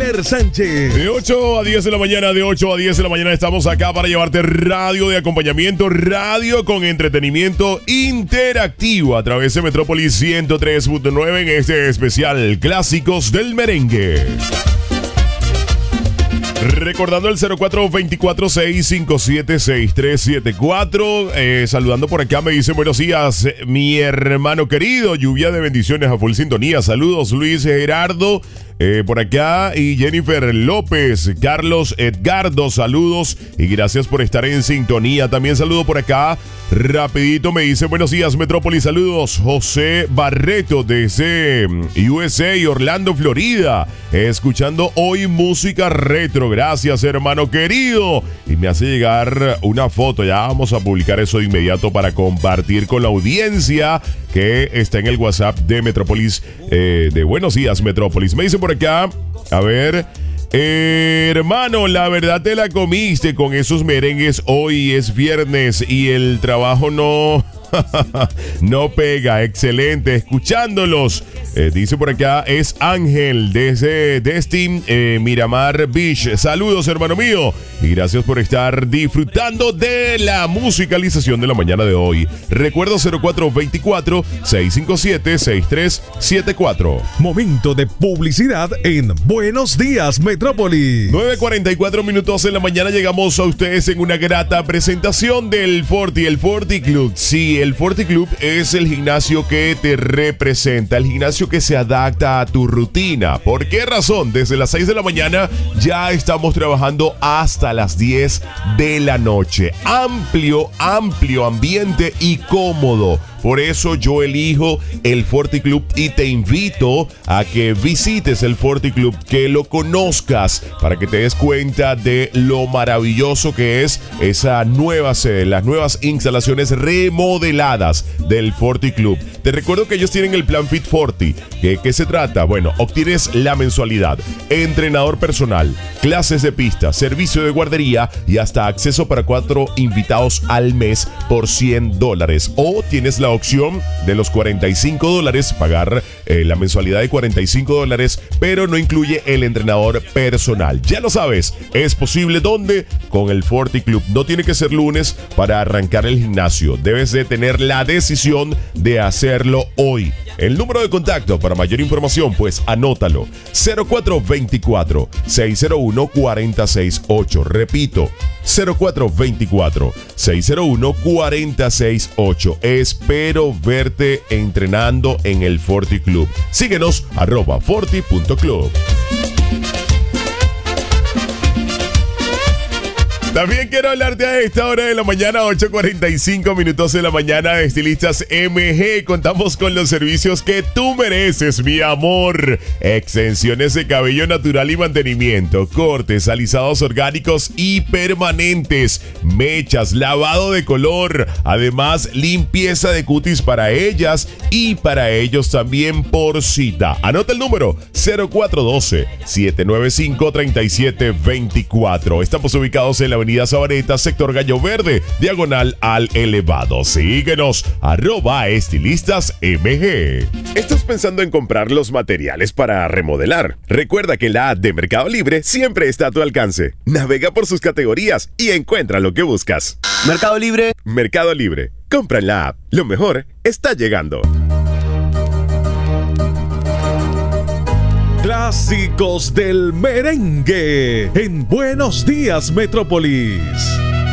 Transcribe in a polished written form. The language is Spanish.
Jennifer Sánchez. De 8 a 10 de la mañana, de 8 a 10 de la mañana estamos acá para llevarte radio de acompañamiento, radio con entretenimiento interactivo a través de Metrópolis 103.9 en este especial Clásicos del Merengue. Recordando el 0424-657-6374. Saludando por acá, me dice buenos días, mi hermano querido. Lluvia de bendiciones a full sintonía. Saludos, Luis Gerardo. Por acá y Jennifer López, Carlos Edgardo, saludos y gracias por estar en sintonía. También saludo por acá, rapidito me dice buenos días Metrópolis, saludos José Barreto desde USA y Orlando, Florida, escuchando hoy música retro, gracias hermano querido. Y me hace llegar una foto, ya vamos a publicar eso de inmediato para compartir con la audiencia que está en el WhatsApp de Metrópolis, de Buenos Días Metrópolis. Me dice por acá, a ver, hermano, la verdad te la comiste con esos merengues. Hoy es viernes y el trabajo no no pega. Excelente, escuchándolos. Dice por acá, es Ángel desde Destin, Miramar Beach. Saludos, hermano mío. Y gracias por estar disfrutando de la musicalización de la mañana de hoy. Recuerdo 0424-657-6374. Momento de publicidad en Buenos Días Metrópolis. 9:44 minutos de la mañana. Llegamos a ustedes en una grata presentación del Forti, el Forti Club. Sí, el Forti Club es el gimnasio que te representa, el gimnasio que se adapta a tu rutina. ¿Por qué razón? Desde las 6 de la mañana ya estamos trabajando hasta las 10 de la noche. Amplio ambiente y cómodo. Por eso yo elijo el Forti Club y te invito a que visites el Forti Club, que lo conozcas para que te des cuenta de lo maravilloso que es esa nueva sede, las nuevas instalaciones remodeladas del Forti Club. Te recuerdo que ellos tienen el plan Fit Forti. ¿Qué se trata? Bueno, obtienes la mensualidad, entrenador personal, clases de pista, servicio de guardería y hasta acceso para 4 invitados al mes por $100. O tienes la opción de los $45, pagar la mensualidad de $45, pero no incluye el entrenador personal. Ya lo sabes, es posible ¿dónde? Con el Forti Club. No tiene que ser lunes para arrancar el gimnasio. Debes de tener la decisión de hacerlo hoy. El número de contacto para mayor información, pues anótalo. 0424-601-468. Repito, 0424-601-468. Espero verte entrenando en el Forti Club. Síguenos, @forti.club. También quiero hablarte a esta hora de la mañana, 8:45 minutos de la mañana, de Estilistas MG. Contamos con los servicios que tú mereces, mi amor. Extensiones de cabello natural y mantenimiento, cortes, alisados orgánicos y permanentes, mechas, lavado de color, además limpieza de cutis para ellas y para ellos también por cita. Anota el número 0412-795-3724. Estamos ubicados en la avenida Sabaneta, sector Gallo Verde, diagonal al Elevado. Síguenos, @estilistasmg. ¿Estás pensando en comprar los materiales para remodelar? Recuerda que la app de Mercado Libre siempre está a tu alcance. Navega por sus categorías y encuentra lo que buscas. Mercado Libre. Mercado Libre. Compra en la app. Lo mejor está llegando. Clásicos del Merengue en Buenos Días Metrópolis.